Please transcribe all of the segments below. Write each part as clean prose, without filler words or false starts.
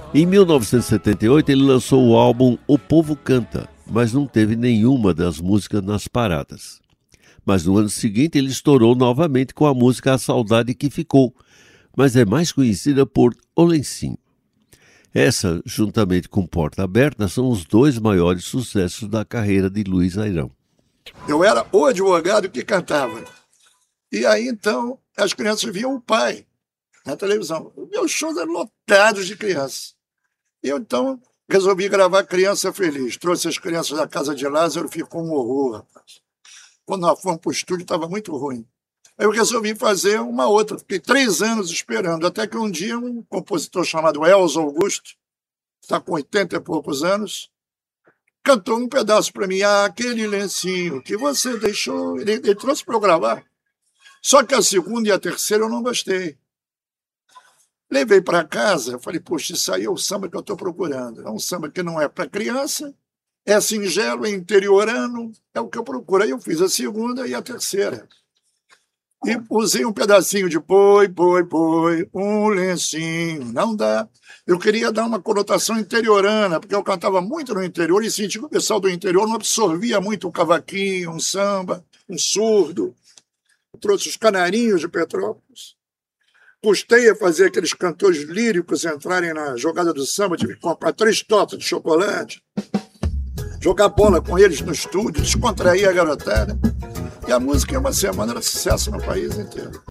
Em 1978, ele lançou o álbum O Povo Canta, mas não teve nenhuma das músicas nas paradas. Mas no ano seguinte ele estourou novamente com a música A Saudade Que Ficou, mas é mais conhecida por O Lencinho. Essa, juntamente com Porta Aberta, são os dois maiores sucessos da carreira de Luiz Airão. Eu era o advogado que cantava. E aí, então, as crianças viam o pai na televisão. Meus shows eram lotados de crianças. E eu, então, resolvi gravar Criança Feliz. Trouxe as crianças da casa de Lázaro, ficou um horror, rapaz. Quando nós fomos para o estúdio, estava muito ruim. Aí eu resolvi fazer uma outra. Fiquei 3 anos esperando, até que um dia um compositor chamado Elzo Augusto, está com 80 e poucos anos, cantou um pedaço para mim. Aquele lencinho que você deixou, ele trouxe para eu gravar. Só que a segunda e a terceira eu não gostei. Levei para casa, falei, poxa, isso aí é o samba que eu estou procurando. É um samba que não é para criança, é singelo, é interiorano, é o que eu procuro. Aí eu fiz a segunda e a terceira. E usei um pedacinho de boi, um lencinho, não dá. Eu queria dar uma conotação interiorana, porque eu cantava muito no interior e senti que o pessoal do interior não absorvia muito um cavaquinho, um samba, um surdo. Eu trouxe os canarinhos de Petrópolis. Custei a fazer aqueles cantores líricos entrarem na jogada do samba, tive que comprar 3 tortas de chocolate, jogar bola com eles no estúdio, descontrair a garotada. E a música em uma semana era sucesso no país inteiro.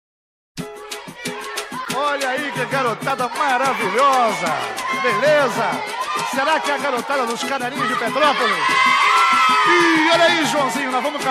Olha aí que garotada maravilhosa! Beleza? Será que é a garotada dos Canarinhos de Petrópolis? E olha aí, Joãozinho, nós vamos